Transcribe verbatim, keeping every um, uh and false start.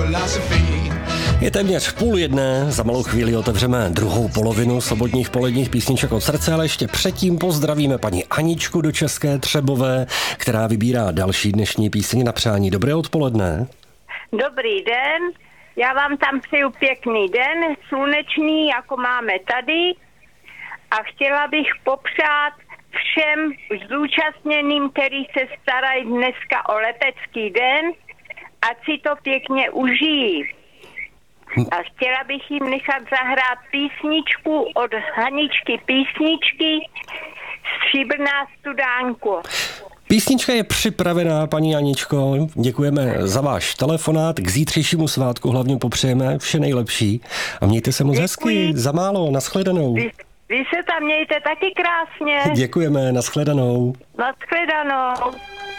Je téměř půl jedné, za malou chvíli otevřeme druhou polovinu sobotních poledních písniček od srdce, ale ještě předtím pozdravíme paní Aničku do České Třebové, která vybírá další dnešní píseň na přání. Dobré odpoledne. Dobrý den, já vám tam přeju pěkný den, slunečný, jako máme tady, a chtěla bych popřát všem zúčastněným, který se starají dneska o letecký den, ať si to pěkně užijí. A chtěla bych jim nechat zahrát písničku od Haničky Písničky Stříbrná studánku. Písnička je připravená, paní Aničko. Děkujeme za váš telefonát. K zítřejšímu svátku hlavně popřejeme vše nejlepší. A mějte se moc Děkuji. hezky. Za málo. Nashledanou. Vy, vy se tam mějte taky krásně. Děkujeme. Nashledanou. Nashledanou.